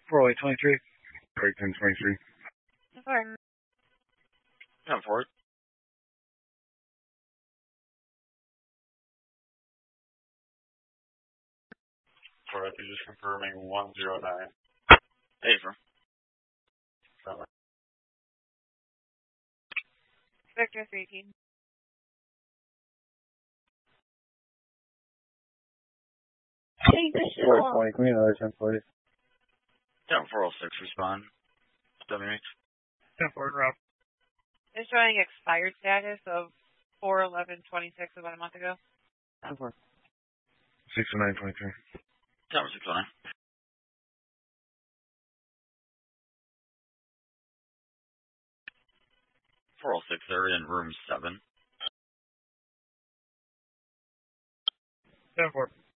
40823. Break 1023. Sorry. 10-4. Alright, you're just confirming 109. Hey, bro. Victor 318. Hey, this is 420. Can we another 1040? 10-406, respond. WH. 1040, Rob. It's showing expired status of 4/11/26 about a month ago. 1040. 6923. 10-69. .406, they're in room 7. 1040.